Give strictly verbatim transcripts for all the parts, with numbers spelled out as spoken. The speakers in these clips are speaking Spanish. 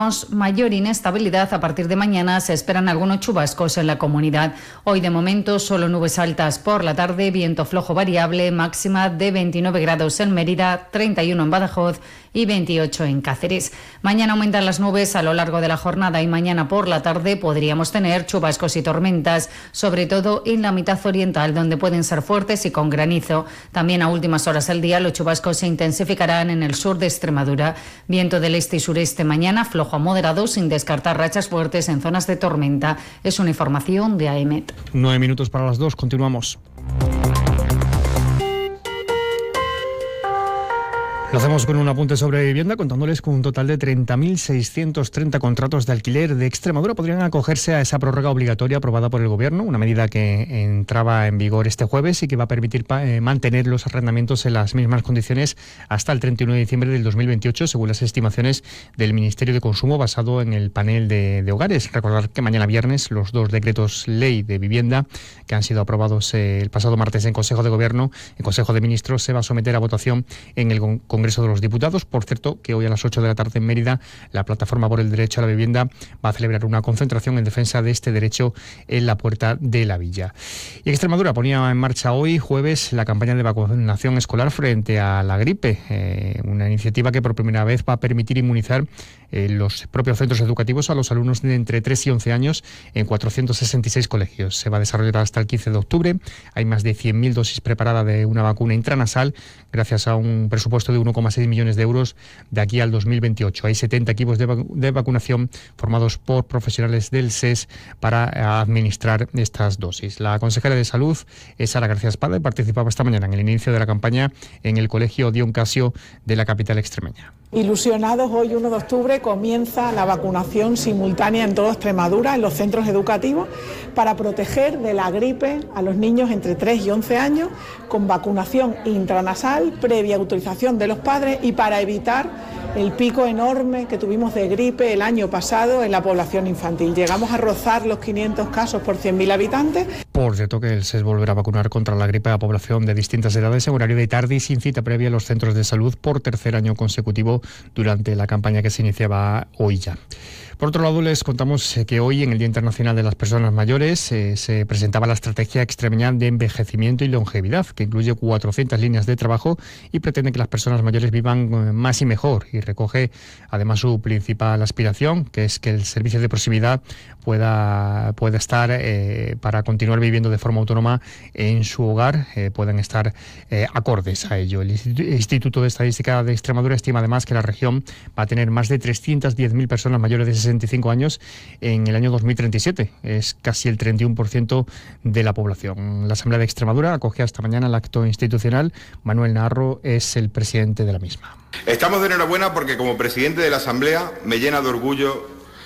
Mayor inestabilidad. A partir de mañana se esperan algunos chubascos en la comunidad. Hoy de momento solo nubes altas por la tarde, viento flojo variable, máxima de veintinueve grados en Mérida, treinta y uno en Badajoz y veintiocho en Cáceres. Mañana aumentan las nubes a lo largo de la jornada y mañana por la tarde podríamos tener chubascos y tormentas, sobre todo en la mitad oriental, donde pueden ser fuertes y con granizo. También a últimas horas del día los chubascos se intensificarán en el sur de Extremadura. Viento del este y sureste mañana, flojo a moderado, sin descartar rachas fuertes en zonas de tormenta. Es una información de A E M E T. Nueve minutos para las dos, continuamos. Lo hacemos con un apunte sobre vivienda, contándoles que un total de treinta mil seiscientos treinta contratos de alquiler de Extremadura podrían acogerse a esa prórroga obligatoria aprobada por el Gobierno, una medida que entraba en vigor este jueves y que va a permitir eh, mantener los arrendamientos en las mismas condiciones hasta el treinta y uno de diciembre del dos mil veintiocho, según las estimaciones del Ministerio de Consumo basado en el panel de, de hogares. Recordar que mañana viernes los dos decretos ley de vivienda que han sido aprobados eh, el pasado martes en Consejo de Gobierno, en Consejo de Ministros, se va a someter a votación en el Congreso Congreso de los Diputados. Por cierto, que hoy a las ocho de la tarde en Mérida, la Plataforma por el Derecho a la Vivienda va a celebrar una concentración en defensa de este derecho en la Puerta de la Villa. Y Extremadura ponía en marcha hoy, jueves, la campaña de vacunación escolar frente a la gripe, eh, una iniciativa que por primera vez va a permitir inmunizar en los propios centros educativos a los alumnos de entre tres y once años en cuatrocientos sesenta y seis colegios. Se va a desarrollar hasta el quince de octubre. Hay más de cien mil dosis preparadas de una vacuna intranasal gracias a un presupuesto de uno coma seis millones de euros de aquí al dos mil veintiocho. Hay setenta equipos de, vac- de vacunación formados por profesionales del S E S para administrar estas dosis. La consejera de Salud es Sara García Espada y participaba esta mañana en el inicio de la campaña en el Colegio Dion Casio de la capital extremeña. Ilusionados, hoy uno de octubre comienza la vacunación simultánea en toda Extremadura, en los centros educativos, para proteger de la gripe a los niños entre tres y once años, con vacunación intranasal, previa autorización de los padres y para evitar el pico enorme que tuvimos de gripe el año pasado en la población infantil. Llegamos a rozar los quinientos casos por cien mil habitantes. Por cierto, que el S E S volverá a vacunar contra la gripe a población de distintas edades en horario de tarde y sin cita previa en los centros de salud por tercer año consecutivo durante la campaña que se iniciaba hoy ya. Por otro lado, les contamos que hoy, en el Día Internacional de las Personas Mayores, eh, se presentaba la Estrategia Extremeña de Envejecimiento y Longevidad, que incluye cuatrocientas líneas de trabajo y pretende que las personas mayores vivan más y mejor, y recoge además su principal aspiración, que es que el servicio de proximidad pueda, pueda estar eh, para continuar viviendo de forma autónoma en su hogar, eh, puedan estar eh, acordes a ello. El Instituto de Estadística de Extremadura estima además que la región va a tener más de trescientas diez mil personas mayores de sesenta y cinco años en el año dos mil treinta y siete. Es casi el treinta y uno por ciento de la población. La Asamblea de Extremadura acoge hasta mañana el acto institucional. Manuel Naharro es el presidente de la misma. Estamos de enhorabuena porque como presidente de la Asamblea me llena de orgullo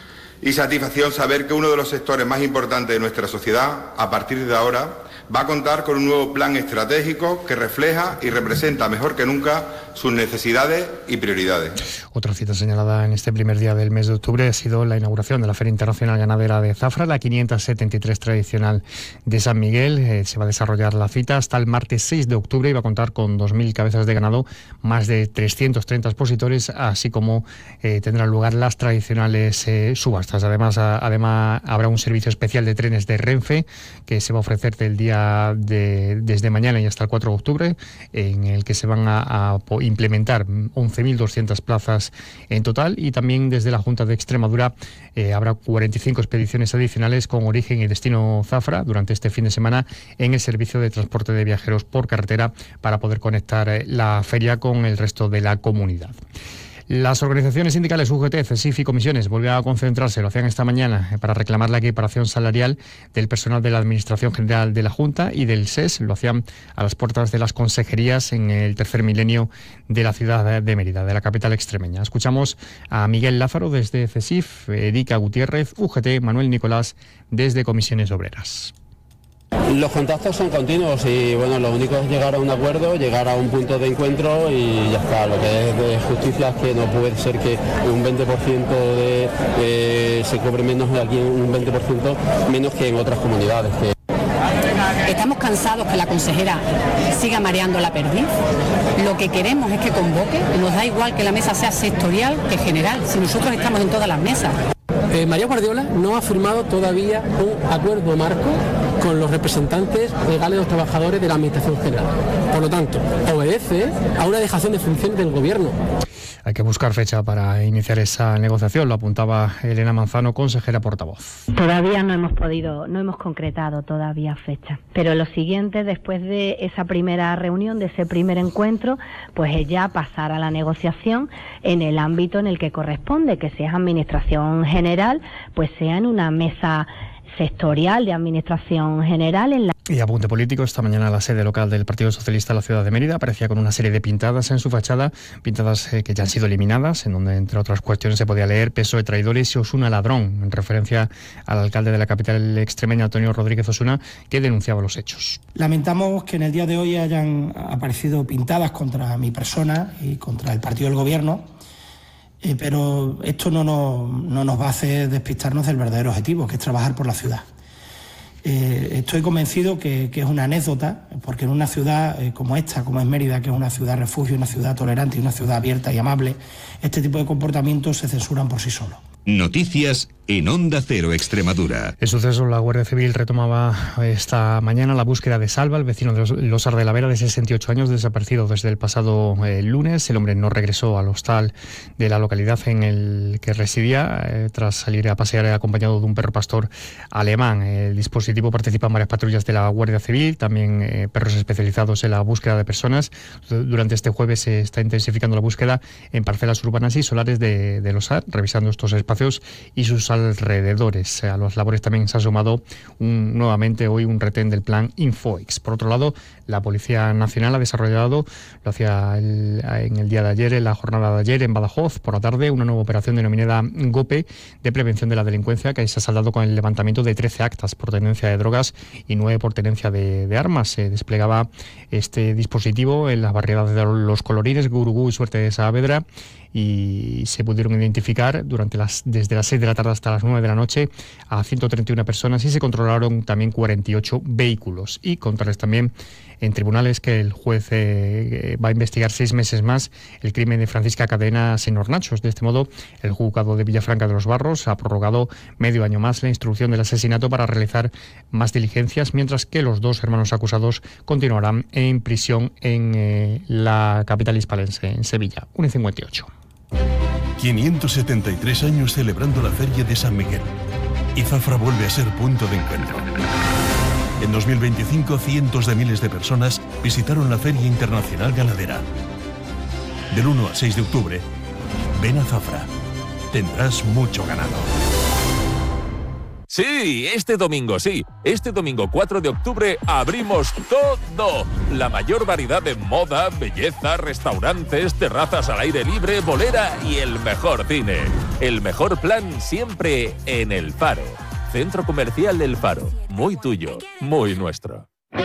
y satisfacción saber que uno de los sectores más importantes de nuestra sociedad, a partir de ahora, va a contar con un nuevo plan estratégico que refleja y representa mejor que nunca sus necesidades y prioridades. Otra cita señalada en este primer día del mes de octubre ha sido la inauguración de la Feria Internacional Ganadera de Zafra, la quinientos setenta y tres tradicional de San Miguel. Eh, se va a desarrollar la cita hasta el martes seis de octubre y va a contar con dos mil cabezas de ganado, más de trescientos treinta expositores, así como eh, tendrán lugar las tradicionales eh, subastas. Además, a, además, habrá un servicio especial de trenes de Renfe que se va a ofrecer del día De, desde mañana y hasta el cuatro de octubre, en el que se van a, a implementar once mil doscientas plazas en total, y también desde la Junta de Extremadura eh, habrá cuarenta y cinco expediciones adicionales con origen y destino Zafra durante este fin de semana en el servicio de transporte de viajeros por carretera para poder conectar eh, la feria con el resto de la comunidad. Las organizaciones sindicales U G T, C E S I F y comisiones volvieron a concentrarse, lo hacían esta mañana, para reclamar la equiparación salarial del personal de la Administración General de la Junta y del S E S. Lo hacían a las puertas de las consejerías en el tercer milenio de la ciudad de Mérida, de la capital extremeña. Escuchamos a Miguel Lázaro desde C E S I F, Erika Gutiérrez, U G T, Manuel Nicolás desde Comisiones Obreras. Los contactos son continuos y bueno, lo único es llegar a un acuerdo, llegar a un punto de encuentro y ya está. Lo que es de justicia es que no puede ser que un veinte por ciento de, eh, se cobre menos aquí, un veinte por ciento menos que en otras comunidades. Que... Estamos cansados que la consejera siga mareando la perdiz. Lo que queremos es que convoque, nos da igual que la mesa sea sectorial que general, si nosotros estamos en todas las mesas. Eh, María Guardiola no ha firmado todavía un acuerdo marco con los representantes legales de los trabajadores de la Administración General. Por lo tanto, obedece a una dejación de funciones del Gobierno. Hay que buscar fecha para iniciar esa negociación, lo apuntaba Elena Manzano, consejera portavoz. Todavía no hemos podido, no hemos concretado todavía fecha, pero lo siguiente, después de esa primera reunión, de ese primer encuentro, pues es ya pasar a la negociación en el ámbito en el que corresponde, que si es Administración General, pues sea en una mesa sectorial de Administración General en la... Y apunte político, esta mañana la sede local del Partido Socialista en la ciudad de Mérida aparecía con una serie de pintadas en su fachada, pintadas eh, que ya han sido eliminadas, en donde entre otras cuestiones se podía leer P S O E traidores y Osuna ladrón, en referencia al alcalde de la capital extremeña, Antonio Rodríguez Osuna, que denunciaba los hechos. Lamentamos que en el día de hoy hayan aparecido pintadas contra mi persona y contra el partido del Gobierno, eh, pero esto no nos, no nos va a hacer despistarnos del verdadero objetivo, que es trabajar por la ciudad. Eh, estoy convencido que, que es una anécdota, porque en una ciudad eh, como esta, como es Mérida, que es una ciudad refugio, una ciudad tolerante y una ciudad abierta y amable, este tipo de comportamientos se censuran por sí solos. Noticias en Onda Cero Extremadura. El suceso, la Guardia Civil retomaba esta mañana la búsqueda de Salva, el vecino de Losar de la Vera, de sesenta y ocho años, desaparecido desde el pasado eh, lunes. El hombre no regresó al hostal de la localidad en el que residía, eh, tras salir a pasear acompañado de un perro pastor alemán. El dispositivo participa en varias patrullas de la Guardia Civil, también eh, perros especializados en la búsqueda de personas. Durante este jueves se está intensificando la búsqueda en parcelas urbanas y solares de, de Losar, revisando estos espacios y sus alrededores. A las labores también se ha sumado un, nuevamente hoy un retén del plan Infoex. Por otro lado, la Policía Nacional ha desarrollado, lo hacía el, en el día de ayer, en la jornada de ayer en Badajoz, por la tarde, una nueva operación denominada GOPE de prevención de la delincuencia, que se ha saldado con el levantamiento de trece actas por tenencia de drogas y nueve por tenencia de, de armas. Se desplegaba este dispositivo en las barriadas de Los Colorines, Gurugú y Suerte de Saavedra, y se pudieron identificar durante las desde las seis de la tarde hasta las nueve de la noche a ciento treinta y una personas y se controlaron también cuarenta y ocho vehículos. Y contarles también en tribunales que el juez eh, va a investigar seis meses más el crimen de Francisca Cadena Senornachos. De este modo, el juzgado de Villafranca de los Barros ha prorrogado medio año más la instrucción del asesinato para realizar más diligencias, mientras que los dos hermanos acusados continuarán en prisión en eh, la capital hispalense, en Sevilla. uno y cincuenta y ocho. quinientos setenta y tres años celebrando la Feria de San Miguel. Y Zafra vuelve a ser punto de encuentro. En dos mil veinticinco, cientos de miles de personas visitaron la Feria Internacional Ganadera. Del uno al seis de octubre, ven a Zafra. Tendrás mucho ganado. Sí, este domingo, sí. Este domingo cuatro de octubre abrimos todo. La mayor variedad de moda, belleza, restaurantes, terrazas al aire libre, bolera y el mejor cine. El mejor plan siempre en El Faro. Centro Comercial El Faro. Muy tuyo, muy nuestro.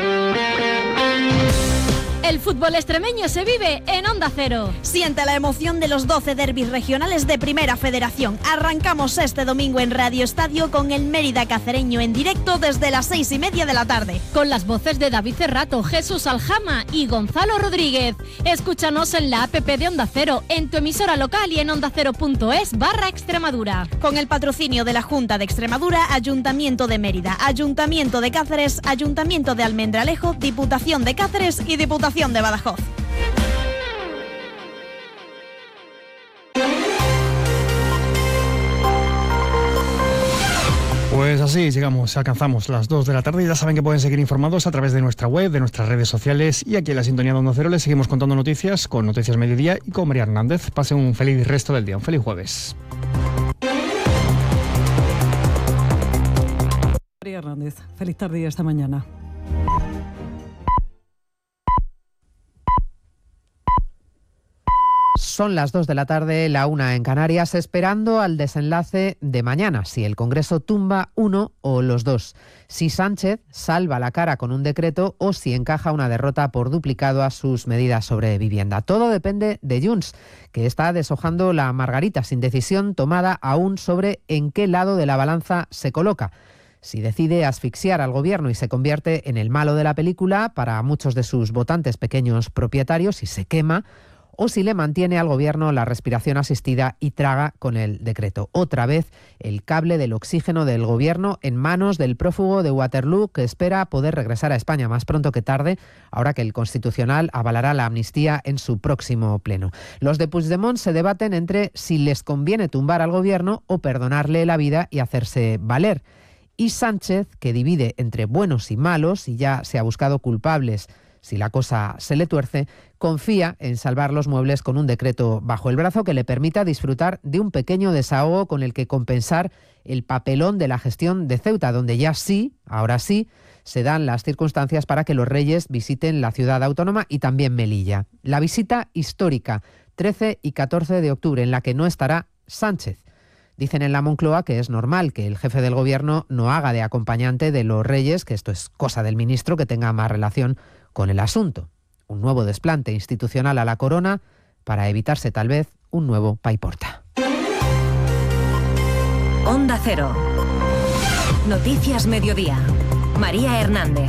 El fútbol extremeño se vive en Onda Cero. Siente la emoción de los doce derbis regionales de Primera Federación. Arrancamos este domingo en Radio Estadio con el Mérida Cacereño en directo desde las seis y media de la tarde. Con las voces de David Cerrato, Jesús Aljama y Gonzalo Rodríguez. Escúchanos en la app de Onda Cero, en tu emisora local y en ondacero.es barra Extremadura. Con el patrocinio de la Junta de Extremadura, Ayuntamiento de Mérida, Ayuntamiento de Cáceres, Ayuntamiento de Almendralejo, Diputación de Cáceres y Diputación de Badajoz. Pues así llegamos, alcanzamos las dos de la tarde y ya saben que pueden seguir informados a través de nuestra web, de nuestras redes sociales y aquí en la sintonía de Onda Cero les seguimos contando noticias con Noticias Mediodía y con María Hernández. Pasen un feliz resto del día, un feliz jueves. María Hernández, feliz tarde y hasta mañana. Son las dos de la tarde, la una en Canarias, esperando al desenlace de mañana, si el Congreso tumba uno o los dos, si Sánchez salva la cara con un decreto o si encaja una derrota por duplicado a sus medidas sobre vivienda. Todo depende de Junts, que está deshojando la margarita sin decisión tomada aún sobre en qué lado de la balanza se coloca. si decide asfixiar al gobierno y se convierte en el malo de la película para muchos de sus votantes pequeños propietarios y se quema, o si le mantiene al gobierno la respiración asistida y traga con el decreto. Otra vez el cable del oxígeno del gobierno en manos del prófugo de Waterloo, que espera poder regresar a España más pronto que tarde, ahora que el Constitucional avalará la amnistía en su próximo pleno. Los de Puigdemont se debaten entre si les conviene tumbar al gobierno o perdonarle la vida y hacerse valer. Y Sánchez, que divide entre buenos y malos y ya se ha buscado culpables si la cosa se le tuerce, confía en salvar los muebles con un decreto bajo el brazo que le permita disfrutar de un pequeño desahogo con el que compensar el papelón de la gestión de Ceuta, donde ya sí, ahora sí, se dan las circunstancias para que los reyes visiten la ciudad autónoma y también Melilla. La visita histórica, trece y catorce de octubre, en la que no estará Sánchez. Dicen en la Moncloa que es normal que el jefe del gobierno no haga de acompañante de los reyes, que esto es cosa del ministro que tenga más relación con el asunto. Un nuevo desplante institucional a la corona para evitarse tal vez un nuevo paiporta. Onda Cero. Noticias Mediodía. María Hernández.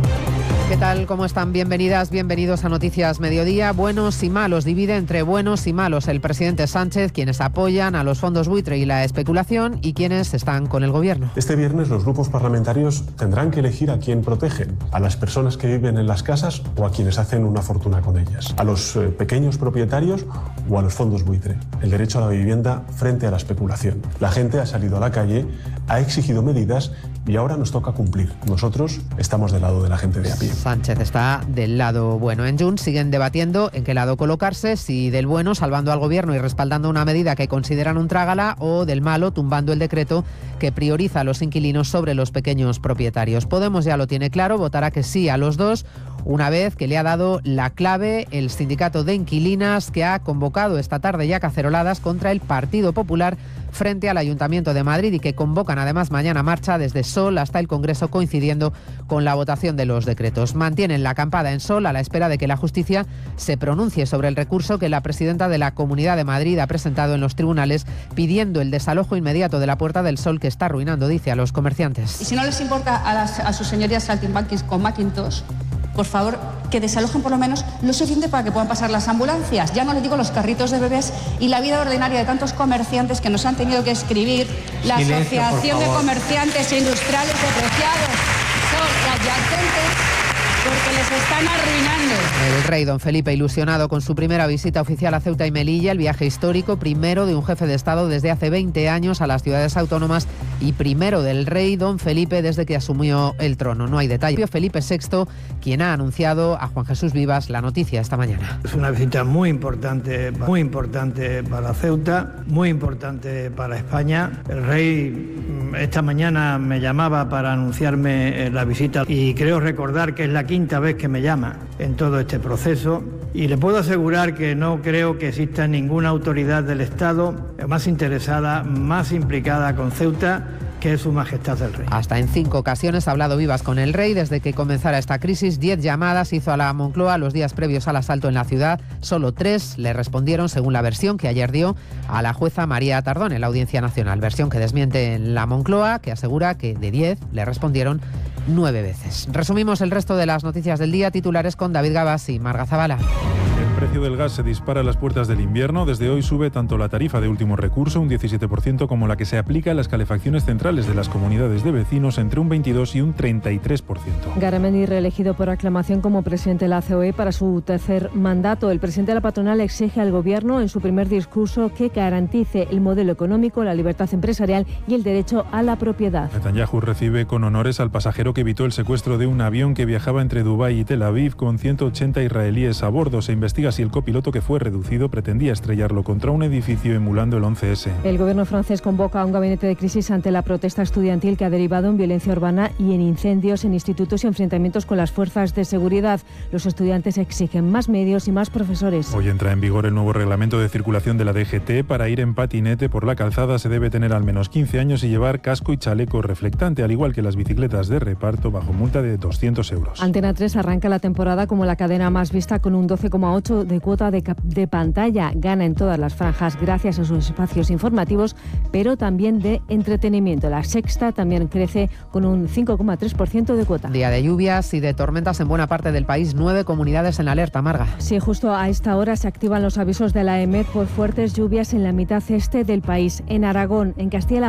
¿Qué tal? ¿Cómo están? Bienvenidas, bienvenidos a Noticias Mediodía. Buenos y malos, divide entre buenos y malos el presidente Sánchez, quienes apoyan a los fondos buitre y la especulación y quienes están con el gobierno. Este viernes los grupos parlamentarios tendrán que elegir a quién protegen, a las personas que viven en las casas o a quienes hacen una fortuna con ellas, a los eh, pequeños propietarios o a los fondos buitre. El derecho a la vivienda frente a la especulación. La gente ha salido a la calle, ha exigido medidas y ahora nos toca cumplir. Nosotros estamos del lado de la gente de a pie. Sánchez está del lado bueno. En Junts siguen debatiendo en qué lado colocarse, si del bueno, salvando al gobierno y respaldando una medida que consideran un trágala, o del malo, tumbando el decreto que prioriza a los inquilinos sobre los pequeños propietarios. Podemos ya lo tiene claro, votará que sí a los dos, una vez que le ha dado la clave el sindicato de inquilinas, que ha convocado esta tarde ya caceroladas contra el Partido Popular frente al Ayuntamiento de Madrid y que convocan además mañana marcha desde Sol hasta el Congreso, coincidiendo con la votación de los decretos. Mantienen la acampada en Sol a la espera de que la justicia se pronuncie sobre el recurso que la presidenta de la Comunidad de Madrid ha presentado en los tribunales pidiendo el desalojo inmediato de la Puerta del Sol, que está arruinando, dice, a los comerciantes. Y si no les importa a, las, a sus señorías saltimbanquis con Macintosh, por favor, que desalojen por lo menos lo suficiente para que puedan pasar las ambulancias. Ya no les digo los carritos de bebés y la vida ordinaria de tantos comerciantes que nos han tenido que escribir la Silencio, Asociación de Comerciantes e Industriales Depreciados, son adyacentes, porque les están arruinando. El rey don Felipe, ilusionado con su primera visita oficial a Ceuta y Melilla, el viaje histórico, primero de un jefe de Estado desde hace veinte años a las ciudades autónomas y primero del rey don Felipe desde que asumió el trono. No hay detalle. Felipe sexto, quien ha anunciado a Juan Jesús Vivas la noticia esta mañana. Es una visita muy importante, muy importante para Ceuta, muy importante para España. El rey esta mañana me llamaba para anunciarme la visita y creo recordar que es la quinta vez que me llama en todo este proceso, y le puedo asegurar que no creo que exista ninguna autoridad del Estado más interesada, más implicada con Ceuta, que es Su Majestad el Rey. Hasta en cinco ocasiones ha hablado Vivas con el rey desde que comenzara esta crisis. Diez llamadas hizo a la Moncloa los días previos al asalto en la ciudad. Solo tres le respondieron, según la versión que ayer dio a la jueza María Tardón en la Audiencia Nacional. Versión que desmiente en la Moncloa, que asegura que de diez le respondieron nueve veces. Resumimos el resto de las noticias del día. Titulares con David Gabas y Marga Zabala. El precio del gas se dispara a las puertas del invierno. Desde hoy sube tanto la tarifa de último recurso, un diecisiete por ciento, como la que se aplica a las calefacciones centrales de las comunidades de vecinos, entre un veintidós y un treinta y tres por ciento. Garamendi, reelegido por aclamación como presidente de la C O E para su tercer mandato. El presidente de la patronal exige al gobierno en su primer discurso que garantice el modelo económico, la libertad empresarial y el derecho a la propiedad. Netanyahu recibe con honores al pasajero que evitó el secuestro de un avión que viajaba entre Dubái y Tel Aviv con ciento ochenta israelíes a bordo. Se investiga si el copiloto, que fue reducido, pretendía estrellarlo contra un edificio emulando el once ese. El gobierno francés convoca a un gabinete de crisis ante la protesta estudiantil que ha derivado en violencia urbana y en incendios en institutos y enfrentamientos con las fuerzas de seguridad. Los estudiantes exigen más medios y más profesores. Hoy entra en vigor el nuevo reglamento de circulación de la D G T. Para ir en patinete por la calzada se debe tener al menos quince años y llevar casco y chaleco reflectante, al igual que las bicicletas de reparto, bajo multa de doscientos euros. Antena tres arranca la temporada como la cadena más vista con un doce coma ocho caso de cuota de, de pantalla. Gana en todas las franjas gracias a sus espacios informativos, pero también de entretenimiento. La Sexta también crece con un cinco coma tres por ciento de cuota. Día de lluvias y de tormentas en buena parte del país. Nueve comunidades en alerta, Marga. Sí, justo a esta hora se activan los avisos de la EMET por fuertes lluvias en la mitad este del país. En Aragón, en Castilla-La